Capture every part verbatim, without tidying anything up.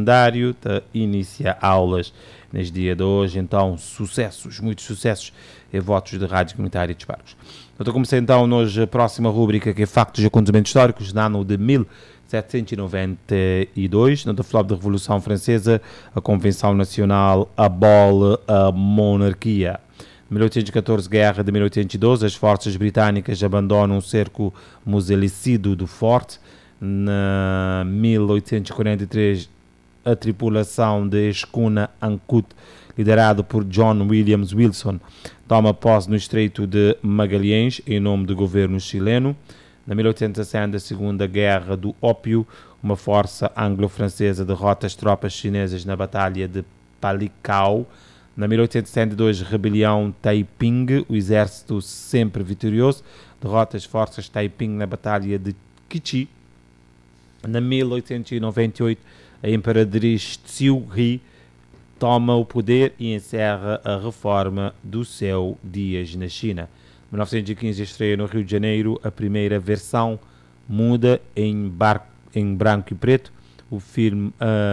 calendário de inicia aulas neste dia de hoje. Então, sucessos, muitos sucessos e votos de rádio comunitária e disparos. Então, comecei então hoje a próxima rúbrica, que é Factos e Acontecimentos Históricos, no ano de mil setecentos e noventa e dois. No flop da Revolução Francesa, a Convenção Nacional abole a monarquia. mil oitocentos e catorze, Guerra de mil oitocentos e doze, as forças britânicas abandonam o cerco muselicídio do forte. Na mil oitocentos e quarenta e três, a tripulação de escuna Ancud, liderado por John Williams Wilson, toma posse no Estreito de Magalhães em nome do governo chileno. Na mil oitocentos e sessenta, a Segunda Guerra do Ópio, uma força anglo-francesa derrota as tropas chinesas na Batalha de Palicao. Na mil oitocentos e setenta e dois, rebelião Taiping, o exército sempre vitorioso derrota as forças Taiping na Batalha de Qichi. Na mil oitocentos e noventa e oito, a imperatriz Xiu-Ri toma o poder e encerra a reforma do seu dias na China. Em mil novecentos e quinze, estreia no Rio de Janeiro a primeira versão muda em, bar, em branco e preto, o filme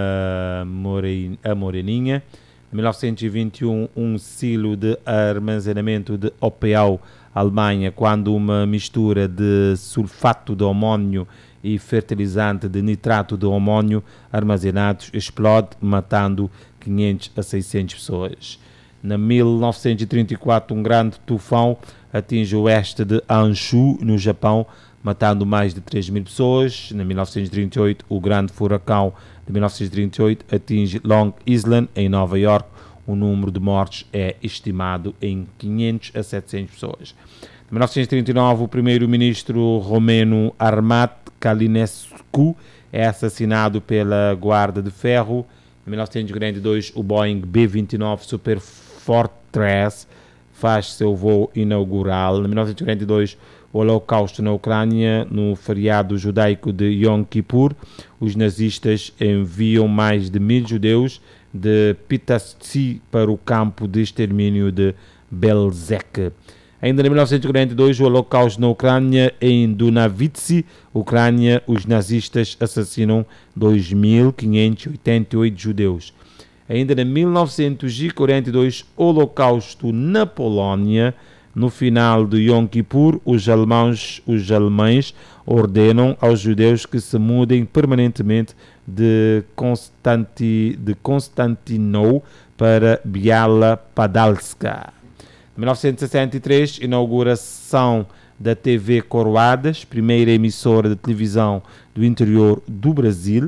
A, More, a Moreninha. Em mil novecentos e vinte e um, um silo de armazenamento de Opel, Alemanha, quando uma mistura de sulfato de amônio e fertilizante de nitrato de amônio armazenados explode, matando quinhentas a seiscentas pessoas. Na mil novecentos e trinta e quatro, um grande tufão atinge o oeste de Anshu, no Japão, matando mais de três mil pessoas. Na mil novecentos e trinta e oito, o grande furacão de mil novecentos e trinta e oito atinge Long Island, em Nova York. O número de mortes é estimado em quinhentas a setecentas pessoas. Em mil novecentos e trinta e nove, o primeiro-ministro romeno Armat Calinescu é assassinado pela Guarda de Ferro. Em mil novecentos e quarenta e dois, o Boeing B vinte e nove Super Fortress faz seu voo inaugural. Em mil novecentos e quarenta e dois, o Holocausto na Ucrânia, no feriado judaico de Yom Kippur, os nazistas enviam mais de mil judeus de Pitassi para o campo de extermínio de Belzec. Ainda em mil novecentos e quarenta e dois, o Holocausto na Ucrânia, em Dunavitsi, Ucrânia, os nazistas assassinam dois mil quinhentos e oitenta e oito judeus. Ainda em mil novecentos e quarenta e dois, Holocausto na Polónia, no final de Yom Kippur, os alemães, os alemães ordenam aos judeus que se mudem permanentemente de, Konstanti, de Konstantinov para Biala Padalska. Em mil novecentos e sessenta e três, inauguração da T V Coroadas, primeira emissora de televisão do interior do Brasil.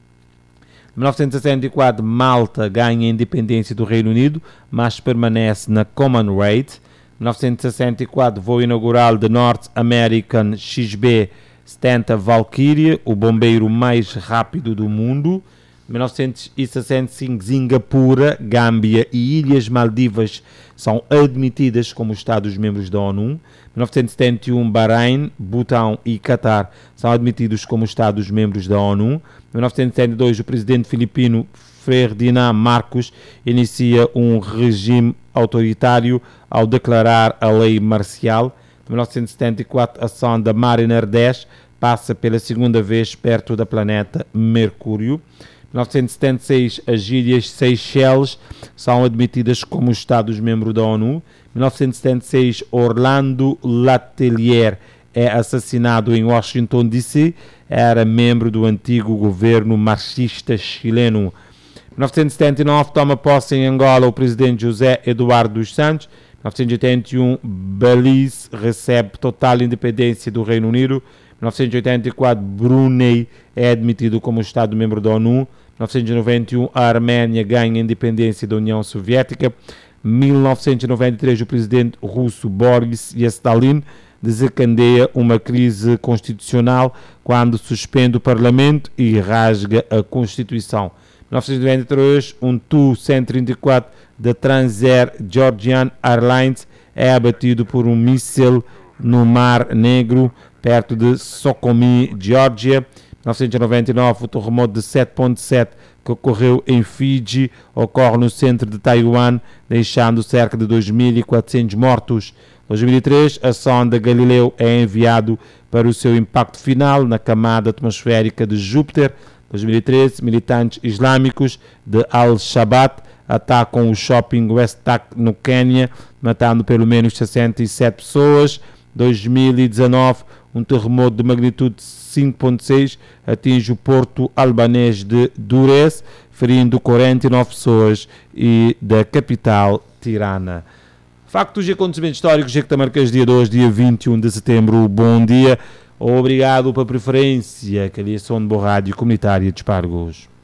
Em mil novecentos e sessenta e quatro, Malta ganha a independência do Reino Unido, mas permanece na Commonwealth. Em mil novecentos e sessenta e quatro, voo inaugural da North American X B setenta Valkyrie, o bombeiro mais rápido do mundo. Em mil novecentos e sessenta e cinco, Singapura, Gâmbia e Ilhas Maldivas são admitidas como Estados-membros da ONU. Em mil novecentos e setenta e um, Bahrein, Butão e Catar são admitidos como Estados-membros da ONU. Em mil novecentos e setenta e dois, o presidente filipino Ferdinand Marcos inicia um regime autoritário ao declarar a lei marcial. Em mil novecentos e setenta e quatro, a sonda Mariner dez passa pela segunda vez perto da planeta Mercúrio. Em mil novecentos e setenta e seis, as Ilhas Seychelles são admitidas como Estados-membros da ONU. Em mil novecentos e setenta e seis, Orlando Letelier é assassinado em Washington, D C Era membro do antigo governo marxista chileno. Em mil novecentos e setenta e nove, toma posse em Angola o presidente José Eduardo dos Santos. Em mil novecentos e oitenta e um, Belize recebe total independência do Reino Unido. Em mil novecentos e oitenta e quatro, Brunei é admitido como Estado-membro da ONU. Em mil novecentos e noventa e um, a Arménia ganha a independência da União Soviética. Em mil novecentos e noventa e três, o presidente russo Boris Yeltsin desencadeia uma crise constitucional quando suspende o Parlamento e rasga a Constituição. Em mil novecentos e noventa e três, um Tu cento e trinta e quatro da Transair Georgian Airlines é abatido por um míssil no Mar Negro, perto de Sukhumi, Geórgia. Em mil novecentos e noventa e nove, o terremoto de sete ponto sete que ocorreu em Fiji ocorre no centro de Taiwan, deixando cerca de dois mil e quatrocentos mortos. Em dois mil e três, a sonda Galileu é enviado para o seu impacto final na camada atmosférica de Júpiter, dois mil e treze, militantes islâmicos de Al-Shabaab atacam o shopping Westpac no Quênia, matando pelo menos sessenta e sete pessoas. dois mil e dezanove, um terremoto de magnitude cinco ponto seis atinge o porto albanês de Durrës, ferindo quarenta e nove pessoas e da capital Tirana. Factos e acontecimentos históricos, é que marcas dia de hoje, dia vinte e um de setembro. Bom dia, obrigado pela preferência, que ali é som de boa rádio comunitária de Espargos.